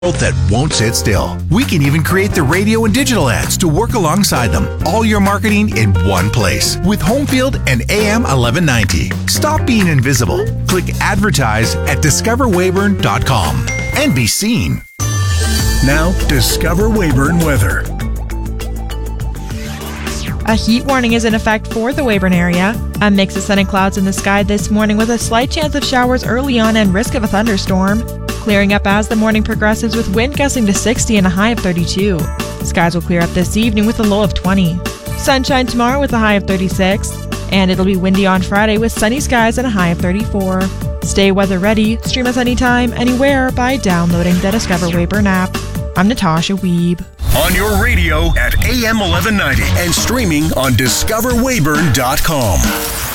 that won't sit still. We can even create the radio and digital ads to work alongside them. All your marketing in one place with Homefield and AM 1190. Stop being invisible. Click advertise at discoverweyburn.com and be seen. Now, Discover Weyburn weather. A heat warning is in effect for the Weyburn area. A mix of sun and clouds in the sky this morning with a slight chance of showers early on and risk of a thunderstorm. Clearing up as the morning progresses with wind gusting to 60 and a high of 32. Skies will clear up this evening with a low of 20. Sunshine tomorrow with a high of 36. And it'll be windy on Friday with sunny skies and a high of 34. Stay weather ready. Stream us anytime, anywhere by downloading the Discover Weyburn app. I'm Natasha Wiebe. On your radio at AM 1190 and streaming on discoverweyburn.com.